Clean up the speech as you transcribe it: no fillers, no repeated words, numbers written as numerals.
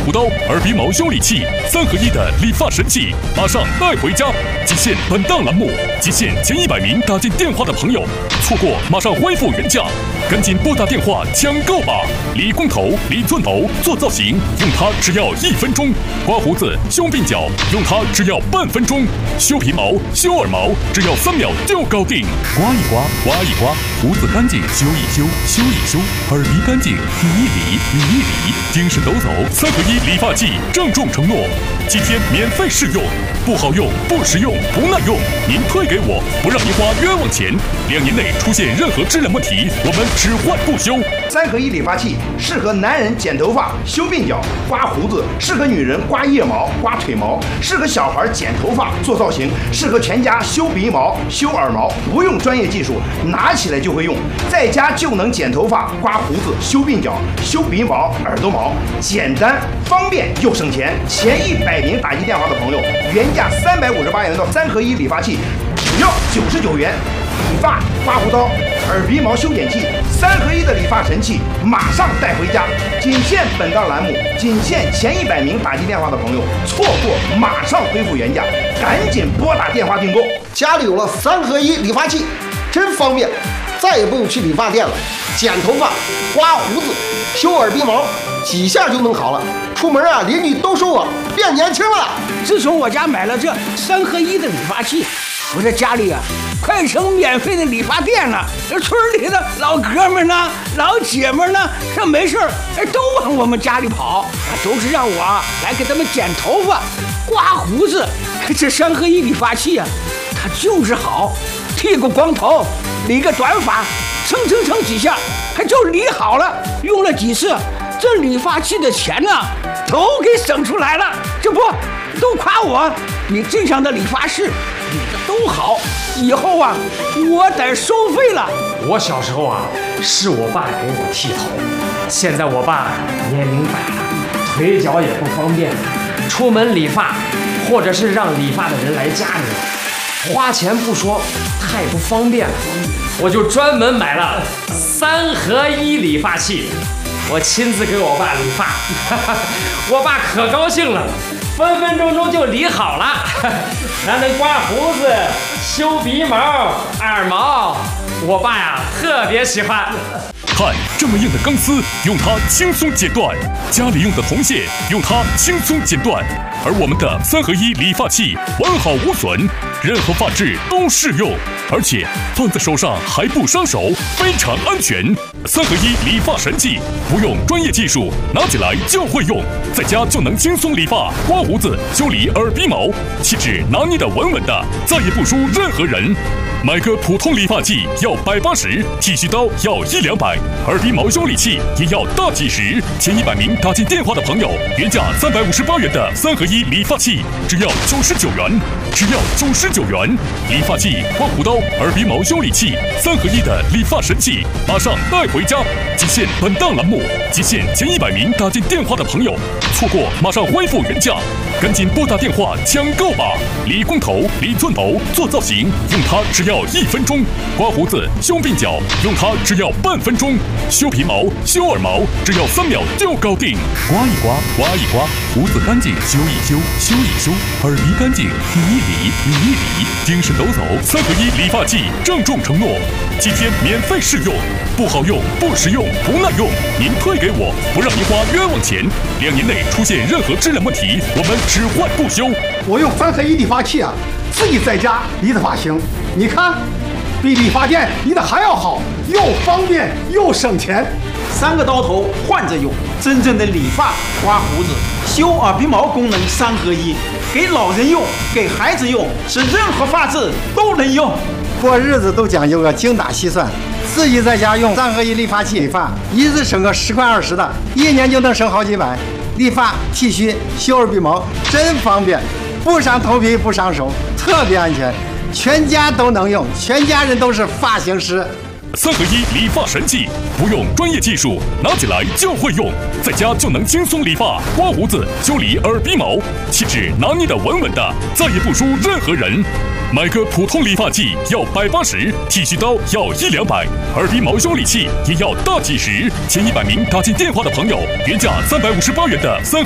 胡刀、耳鼻毛修理器3合1的理发神器，马上带回家！仅限本档栏目，仅限前100名打进电话的朋友，错过马上恢复原价，赶紧拨打电话抢购吧！理光头、理寸头、做造型，用它只要1分钟；刮胡子、修鬓角，用它只要半分钟；修皮毛、修耳毛，只要3秒就搞定。刮一刮，刮一刮，胡子干净修一修，修一修，耳鼻干净理一理，理一理，精神抖擞3合1理发剂，郑重承诺7天免费试用，不好用、不实用、不耐用，您退给我，不让您花冤枉钱。2年内出现任何质量问题，我们只换不修。 3合1理发器适合男人剪头发、修鬓角、刮胡子，适合女人刮腋毛、刮腿毛，适合小孩剪头发、做造型，适合全家修鼻毛、修耳毛，不用专业技术，拿起来就会用，在家就能剪头发、刮胡子、修鬓角、修鼻毛、耳朵毛，简单方便又省钱。前100名打进电话的朋友，原价358元的3合1理发器只要99元。理发、刮胡刀、耳鼻毛修剪器3合1的理发神器，马上带回家！仅限本档栏目，仅限前100名打进电话的朋友，错过马上恢复原价，赶紧拨打电话订购。 家里有了3合1理发器，真方便，再也不用去理发店了。剪头发、刮胡子、修耳鼻毛，几下就弄好了。出门啊，邻居都说我变年轻了。 自从我家买了这3合1的理发器，我这家里啊，快成免费的理发店了。这村里的老哥们呢、老姐们呢，这没事都往我们家里跑，都是让我来给他们剪头发、刮胡子。这3合1理发器啊，它就是好，剃个光头，理个短发，蹭几下，它就理好了。用了几次，这理发器的钱呢，都给省出来了。这不都夸我比镇上的理发室理的都好，以后啊，我得收费了。 我小时候啊，是我爸给我剃头，现在我爸年龄大了，腿脚也不方便，出门理发或者是让理发的人来家里，花钱不说，太不方便了。我就专门买了3合1理发器，我亲自给我爸理发，我爸可高兴了，分分钟就理好了，还能刮胡子、修鼻毛、耳毛，我爸呀特别喜欢。 看这么硬的钢丝，用它轻松剪断；家里用的铜线，用它轻松剪断。而我们的3合1理发器完好无损，任何发质都适用，而且放在手上还不伤手，非常安全。3合1理发神器，不用专业技术，拿起来就会用，在家就能轻松理发、刮胡子、修理耳鼻毛，气质拿捏的稳稳的，再也不输任何人。买个普通理发器要180，剃须刀要100-200，耳鼻毛修理器也要大几十。前100名打进电话的朋友，原价358元的3合1理发器只要99元，只要99元。理发器、刮胡刀、耳鼻毛修理器3合1的理发神器，马上带回家！仅限本档栏目，仅限前100名打进电话的朋友，错过马上恢复原价，赶紧拨打电话抢购吧！理光头、理寸头、做造型，用它只要1分钟；刮胡子、修鬓角，用它只要半分钟；修皮毛、修耳毛，只要3秒就搞定。刮一刮，刮一刮，胡子干净修一修，修一修，耳鼻干净理一理，理一理，精神抖擞3合1理发剂，郑重承诺7天免费试用，不好用、不实用、不耐用，您退给我，不让您花冤枉钱。2年内出现任何质量问题，我们只换不修。 我用3合1理发器啊，自己在家理的发型，你看，比理发店理的还要好，又方便又省钱。 3个刀头换着用，真正的理发、刮胡子、修耳鼻毛功能3合1，给老人用，给孩子用，是任何发质都能用。 过日子都讲究个精打细算，自己在家用3合1理发器理发，一次省个10块20的，1年就能省好几百。理发、剃须、修耳鼻毛真方便，不伤头皮不伤手，特别安全，全家都能用，全家人都是发型师。 3合1理发神器，不用专业技术，拿起来就会用，在家就能轻松理发、刮胡子、修理耳鼻毛，气质拿捏的稳稳的，再也不输任何人。买个普通理发器要180，剃须刀要100-200，耳鼻毛修理器也要大几十。前100名打进电话的朋友，原价358元的3